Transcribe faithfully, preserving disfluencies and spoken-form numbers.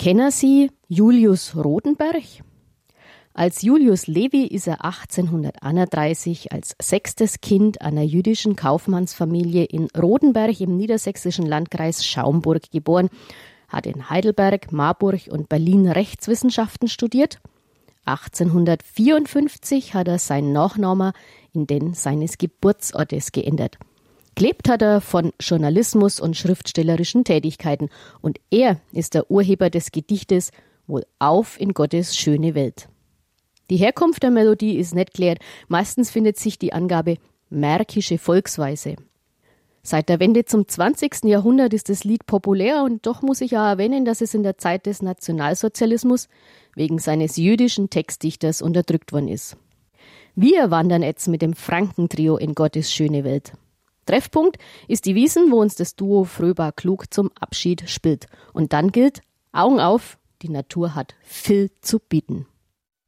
Kennen Sie Julius Rodenberg? Als Julius Levi ist er achtzehnhunderteinunddreißig als sechstes Kind einer jüdischen Kaufmannsfamilie in Rodenberg im niedersächsischen Landkreis Schaumburg geboren, hat in Heidelberg, Marburg und Berlin Rechtswissenschaften studiert. achtzehnhundertvierundfünfzig hat er seinen Nachnamen in den seines Geburtsortes geändert. Gelebt hat er von Journalismus und schriftstellerischen Tätigkeiten und er ist der Urheber des Gedichtes Wohlauf in Gottes schöne Welt. Die Herkunft der Melodie ist nicht geklärt. Meistens findet sich die Angabe märkische Volksweise. Seit der Wende zum zwanzigsten Jahrhundert ist das Lied populär und doch muss ich auch erwähnen, dass es in der Zeit des Nationalsozialismus wegen seines jüdischen Textdichters unterdrückt worden ist. Wir wandern jetzt mit dem Frankentrio in Gottes schöne Welt. Treffpunkt ist die Wiesn, wo uns das Duo Fröber-Klug zum Abschied spielt. Und dann gilt, Augen auf, die Natur hat viel zu bieten.